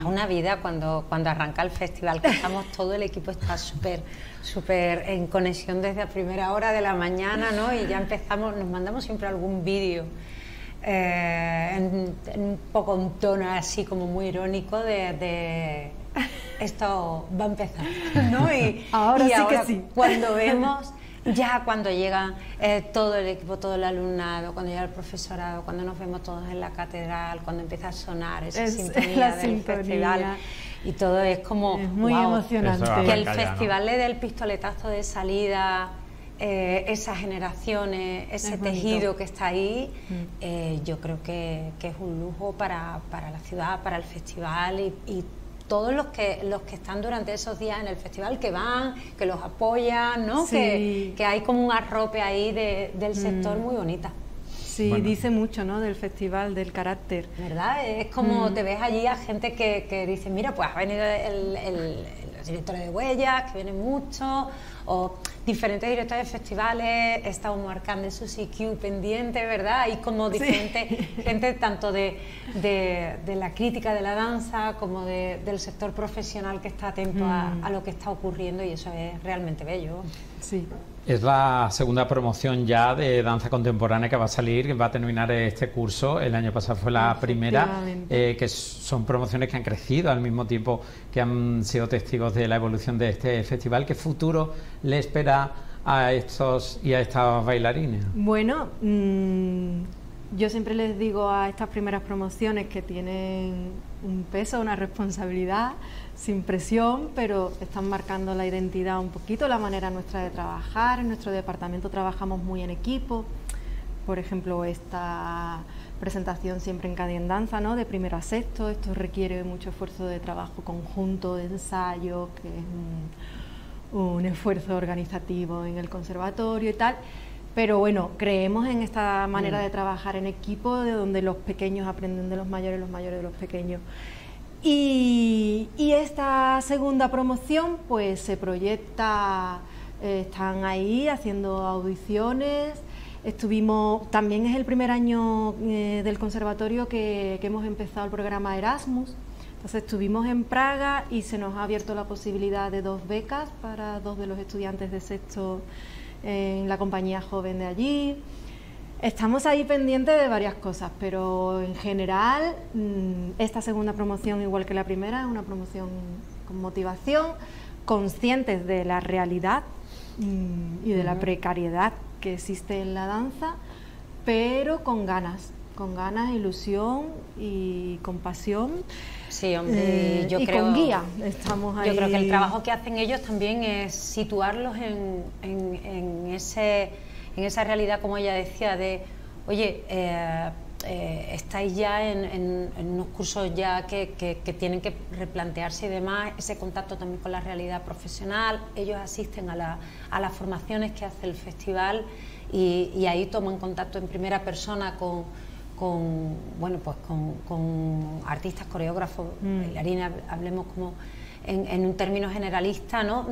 Una vida cuando arranca el festival, que estamos, todo el equipo está súper en conexión desde la primera hora de la mañana, ¿no? Y ya empezamos, nos mandamos siempre algún vídeo en un poco un tono así como muy irónico de esto va a empezar, ¿no? Y ahora sí ahora, que sí. cuando vemos, ya cuando llega todo el equipo, todo el alumnado, cuando llega el profesorado, cuando nos vemos todos en la catedral, cuando empieza a sonar esa sintonía del festival, y todo es como es muy wow, emocionante. Que el festival le dé el pistoletazo de salida, esas generaciones, ese tejido que está ahí, yo creo que es un lujo para la ciudad, para el festival y todos los que están durante esos días en el festival, que van, que los apoyan, ¿no? Sí. Que hay como un arrope ahí del sector muy bonita. Sí, bueno, dice mucho, ¿no? Del festival, del carácter. ¿Verdad? Es como te ves allí a gente que dice, mira, pues ha venido los directores de huellas, que vienen mucho, o diferentes directores de festivales, está Omar Khan de Susi Q pendiente, ¿verdad? Hay como diferente gente tanto de la crítica de la danza como del sector profesional que está atento a lo que está ocurriendo, y eso es realmente bello. Sí. Es la segunda promoción ya de danza contemporánea que va a salir, que va a terminar este curso. El año pasado fue la primera, que son promociones que han crecido al mismo tiempo que han sido testigos de la evolución de este festival. ¿Qué futuro le espera a estos y a estas bailarines? Bueno, yo siempre les digo a estas primeras promociones que tienen un peso, una responsabilidad, sin presión, pero están marcando la identidad un poquito, la manera nuestra de trabajar. En nuestro departamento trabajamos muy en equipo. Por ejemplo, esta presentación siempre en Cádiz en Danza, ¿no? De primero a sexto. Esto requiere mucho esfuerzo de trabajo conjunto, de ensayo, que es un esfuerzo organizativo en el conservatorio y tal. Pero bueno, creemos en esta manera de trabajar en equipo, de donde los pequeños aprenden de los mayores de los pequeños. Y esta segunda promoción pues se proyecta, están ahí haciendo audiciones. También es el primer año del conservatorio que hemos empezado el programa Erasmus. Entonces estuvimos en Praga y se nos ha abierto la posibilidad de 2 becas para 2 de los estudiantes de sexto en la compañía joven de allí. Estamos ahí pendientes de varias cosas, pero en general esta segunda promoción, igual que la primera, es una promoción con motivación, conscientes de la realidad y de la precariedad que existe en la danza, pero con ganas, ilusión y con pasión. Sí, hombre, yo creo, con guía. Estamos ahí. Yo creo que el trabajo que hacen ellos también es situarlos en esa realidad, como ella decía, de, oye, estáis ya en unos cursos ya que tienen que replantearse y demás, ese contacto también con la realidad profesional. Ellos asisten a las formaciones que hace el festival y ahí toman contacto en primera persona con artistas, coreógrafos, bailarines, hablemos como en un término generalista, ¿no?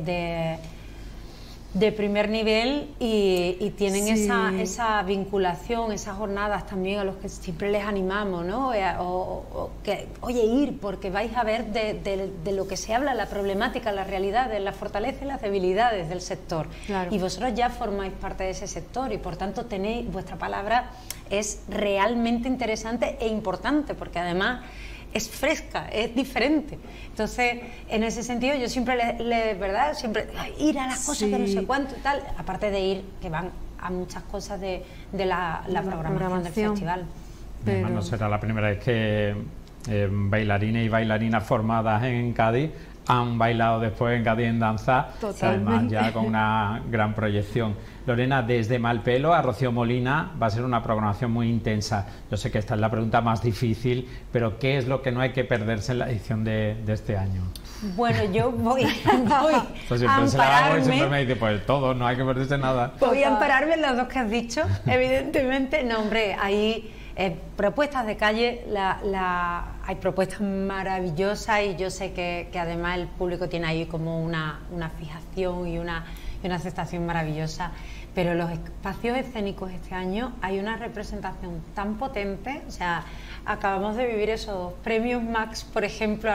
De primer nivel y tienen esa vinculación, esas jornadas también a los que siempre les animamos, ¿no? Oye, ir, porque vais a ver de lo que se habla, la problemática, la realidad, de las fortalezas y las debilidades del sector. Claro. Y vosotros ya formáis parte de ese sector y por tanto vuestra palabra es realmente interesante e importante, porque además es fresca, es diferente. Entonces, en ese sentido, yo siempre ¿verdad? Siempre ir a las cosas que no sé cuánto y tal, aparte de ir, que van a muchas cosas de la programación del festival. Pero no será la primera vez que bailarines y bailarinas formadas en Cádiz han bailado después en Cádiz en Danza, además ya con una gran proyección. Lorena, desde Malpelo a Rocío Molina va a ser una programación muy intensa. Yo sé que esta es la pregunta más difícil, pero ¿qué es lo que no hay que perderse en la edición de este año? Bueno, yo voy a ampararme. Siempre me dice, pues todo, no hay que perderse nada. Voy a ampararme en las dos que has dicho, evidentemente. No, hombre, hay propuestas de calle, hay propuestas maravillosas y yo sé que además el público tiene ahí como una fijación y una aceptación maravillosa. pero los espacios escénicos este año hay una representación tan potente, o sea, acabamos de vivir esos premios Max, por ejemplo,